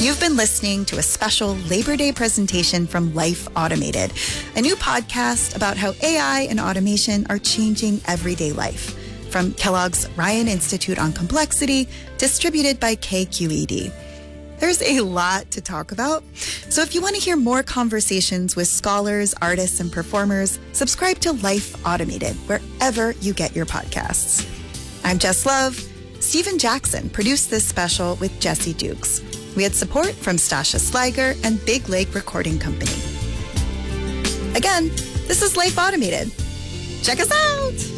You've been listening to a special Labor Day presentation from Life Automated, a new podcast about how AI and automation are changing everyday life. From Kellogg's Ryan Institute on Complexity, distributed by KQED. There's a lot to talk about, so if you want to hear more conversations with scholars, artists, and performers, subscribe to Life Automated wherever you get your podcasts. I'm Jess Love. Stephen Jackson produced this special with Jesse Dukes. We had support from Stasha Sliger and Big Lake Recording Company. Again, this is Life Automated. Check us out!